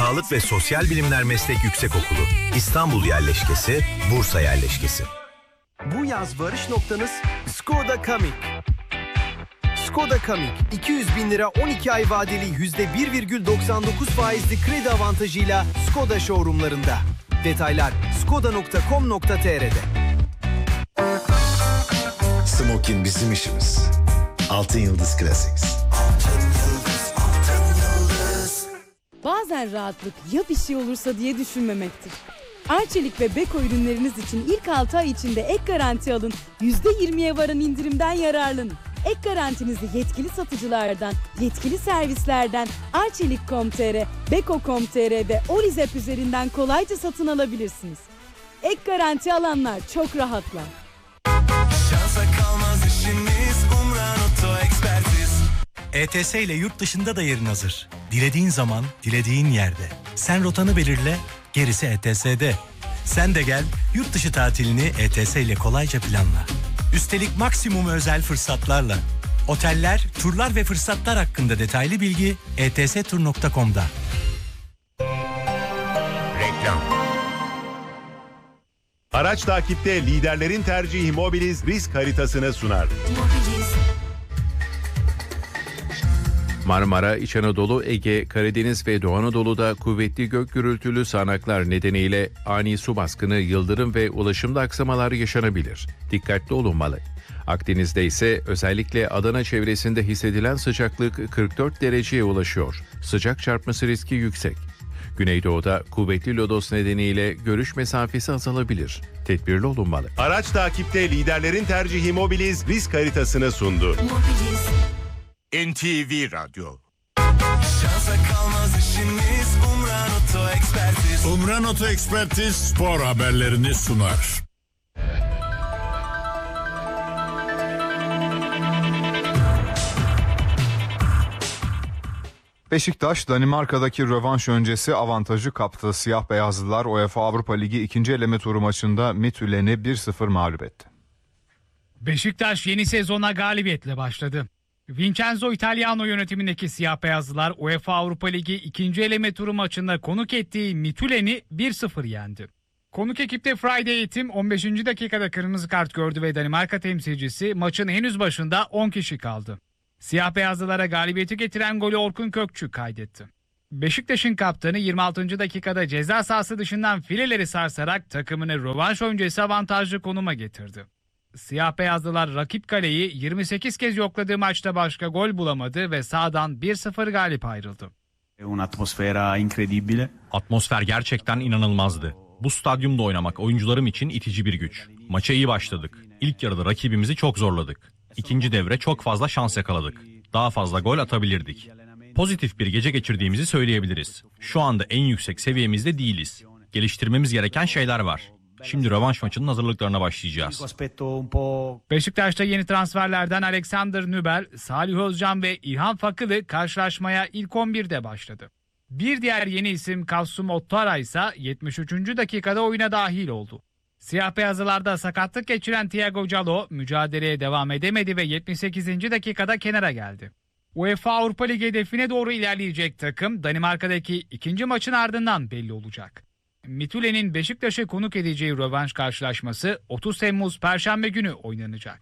Sağlık ve Sosyal Bilimler Meslek Yüksekokulu, İstanbul yerleşkesi, Bursa yerleşkesi. Bu yaz varış noktanız Skoda Kamiq. Skoda Kamiq 200 bin lira 12 ay vadeli %1,99 faizli kredi avantajıyla Skoda showroomlarında. Detaylar skoda.com.tr'de. Smokin bizim işimiz. Altın Yıldız Classics. Bazen rahatlık ya bir şey olursa diye düşünmemektir. Arçelik ve Beko ürünleriniz için ilk 6 ay içinde ek garanti alın, %20'ye varan indirimden yararlanın. Ek garantinizi yetkili satıcılardan, yetkili servislerden Arçelik.com.tr, Beko.com.tr ve Olizep üzerinden kolayca satın alabilirsiniz. Ek garanti alanlar çok rahatlar. Şansa kalmaz işimiz, Umran Oto Ekspertiz. ETS ile yurt dışında da yerin hazır. Dilediğin zaman, dilediğin yerde. Sen rotanı belirle, gerisi ETS'de. Sen de gel, yurt dışı tatilini ETS ile kolayca planla. Üstelik maksimum özel fırsatlarla. Oteller, turlar ve fırsatlar hakkında detaylı bilgi etstur.com'da. Reklam. Araç takipte liderlerin tercihi Mobiliz risk haritasını sunar. Marmara, İç Anadolu, Ege, Karadeniz ve Doğu Anadolu'da kuvvetli gök gürültülü sağanaklar nedeniyle ani su baskını, yıldırım ve ulaşımda aksamalar yaşanabilir. Dikkatli olunmalı. Akdeniz'de ise özellikle Adana çevresinde hissedilen sıcaklık 44 dereceye ulaşıyor. Sıcak çarpması riski yüksek. Güneydoğu'da kuvvetli lodos nedeniyle görüş mesafesi azalabilir. Tedbirli olunmalı. Araç takipte liderlerin tercihi Mobiliz risk haritasını sundu. NTV Radyo. Şansa kalmaz işimiz, Umran Oto Ekspertiz. Umran Oto Ekspertiz spor haberlerini sunar. Beşiktaş, Danimarka'daki rövanş öncesi avantajı kaptı. Siyah beyazlılar UEFA Avrupa Ligi 2. eleme turu maçında Midtjylland'i 1-0 mağlup etti. Beşiktaş yeni sezona galibiyetle başladı. Vincenzo Italiano yönetimindeki siyah beyazlılar UEFA Avrupa Ligi 2. eleme turu maçında konuk ettiği Midtjylland'i 1-0 yendi. Konuk ekipte Friday Eğitim 15. dakikada kırmızı kart gördü ve Danimarka temsilcisi maçın henüz başında 10 kişi kaldı. Siyah beyazlılara galibiyeti getiren golü Orkun Kökçü kaydetti. Beşiktaş'ın kaptanı 26. dakikada ceza sahası dışından fileleri sarsarak takımını rövanş öncesi avantajlı konuma getirdi. Siyah beyazlılar rakip kaleyi 28 kez yokladığı maçta başka gol bulamadı ve sahadan 1-0 galip ayrıldı. Atmosfer gerçekten inanılmazdı. Bu stadyumda oynamak oyuncularım için itici bir güç. Maça iyi başladık. İlk yarıda rakibimizi çok zorladık. İkinci devre çok fazla şans yakaladık. Daha fazla gol atabilirdik. Pozitif bir gece geçirdiğimizi söyleyebiliriz. Şu anda en yüksek seviyemizde değiliz. Geliştirmemiz gereken şeyler var. Şimdi rövanş maçının hazırlıklarına başlayacağız. Beşiktaş'ta yeni transferlerden Alexander Nübel, Salih Özcan ve İlhan Fakılı karşılaşmaya ilk 11'de başladı. Bir diğer yeni isim Kasum Ottara ise 73. dakikada oyuna dahil oldu. Siyah beyazlılarda sakatlık geçiren Thiago Callo mücadeleye devam edemedi ve 78. dakikada kenara geldi. UEFA Avrupa Ligi hedefine doğru ilerleyecek takım Danimarka'daki ikinci maçın ardından belli olacak. Midtjylland'in Beşiktaş'ı konuk edeceği rövanş karşılaşması 30 Temmuz Perşembe günü oynanacak.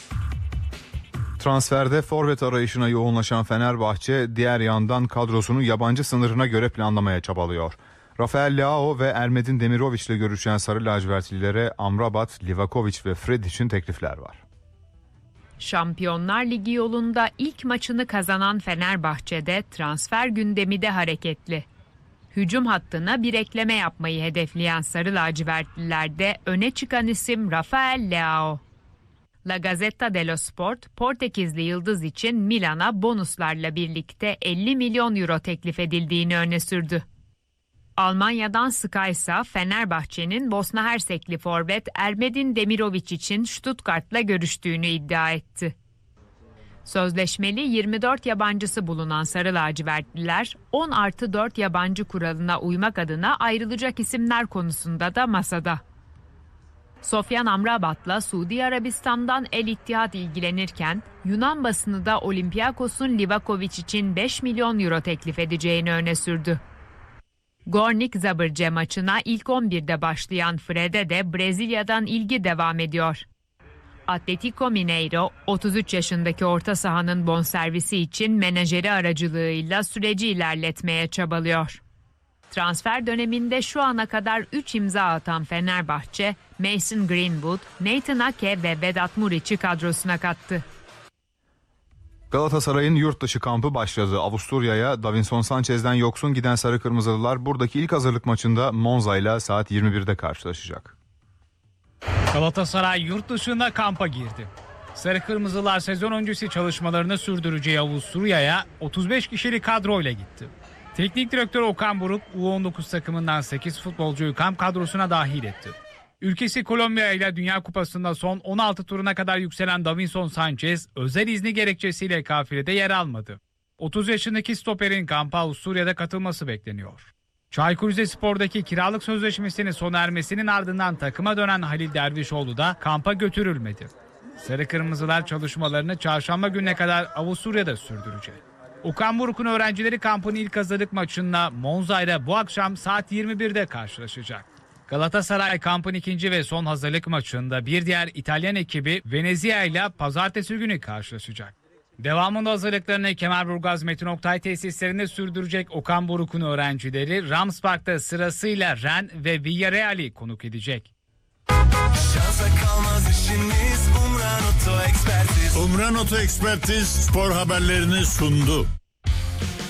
Transferde forvet arayışına yoğunlaşan Fenerbahçe diğer yandan kadrosunu yabancı sınırına göre planlamaya çabalıyor. Rafael Leao ve Ermedin Demirovic ile görüşen Sarı Lacivertlilere Amrabat, Livakovic ve Fred için teklifler var. Şampiyonlar Ligi yolunda ilk maçını kazanan Fenerbahçe'de transfer gündemi de hareketli. Hücum hattına bir ekleme yapmayı hedefleyen Sarı Lacivertlilerde öne çıkan isim Rafael Leao. La Gazzetta dello Sport, Portekizli yıldız için Milan'a bonuslarla birlikte 50 milyon euro teklif edildiğini öne sürdü. Almanya'dan Sky ise Fenerbahçe'nin Bosna Hersekli forvet Ermedin Demirovic için Stuttgart'la görüştüğünü iddia etti. Sözleşmeli 24 yabancısı bulunan Sarı Lacivertliler 10+4 yabancı kuralına uymak adına ayrılacak isimler konusunda da masada. Sofyan Amrabat'la Suudi Arabistan'dan El İttihad ilgilenirken Yunan basını da Olympiakos'un Livakovic için 5 milyon euro teklif edeceğini öne sürdü. Gornik Zabrze maçına ilk 11'de başlayan Fred'e de Brezilya'dan ilgi devam ediyor. Atletico Mineiro, 33 yaşındaki orta sahanın bonservisi için menajeri aracılığıyla süreci ilerletmeye çabalıyor. Transfer döneminde şu ana kadar 3 imza atan Fenerbahçe, Mason Greenwood, Nathan Ake ve Vedat Muriç'i kadrosuna kattı. Galatasaray'ın yurt dışı kampı başladı. Avusturya'ya Davinson Sanchez'den yoksun giden Sarı Kırmızılılar buradaki ilk hazırlık maçında Monza ile saat 21'de karşılaşacak. Galatasaray yurt dışında kampa girdi. Sarı Kırmızılar sezon öncesi çalışmalarını sürdüreceği Avusturya'ya 35 kişilik kadroyla gitti. Teknik direktör Okan Buruk, U19 takımından 8 futbolcuyu kamp kadrosuna dahil etti. Ülkesi Kolombiya ile Dünya Kupası'nda son 16 turuna kadar yükselen Davinson Sanchez, özel izni gerekçesiyle kafilede yer almadı. 30 yaşındaki stoperin kampa Avusturya'da katılması bekleniyor. Çaykur Rizespor'daki kiralık sözleşmesinin sona ermesinin ardından takıma dönen Halil Dervişoğlu da kampa götürülmedi. Sarı Kırmızılar çalışmalarını çarşamba gününe kadar Avusturya'da sürdürecek. Okan Buruk'un öğrencileri kampın ilk hazırlık maçında Monza'yla bu akşam saat 21'de karşılaşacak. Galatasaray kampın ikinci ve son hazırlık maçında bir diğer İtalyan ekibi Venezia ile pazartesi günü karşılaşacak. Devamında hazırlıklarını Kemerburgaz Metin Oktay tesislerinde sürdürecek Okan Buruk'un öğrencileri Rams Park'ta sırasıyla Rennes ve Villarreal'i konuk edecek. Şansa kalmaz işimiz Umran Oto Ekspertiz. Umran Oto Ekspertiz spor haberlerini sundu.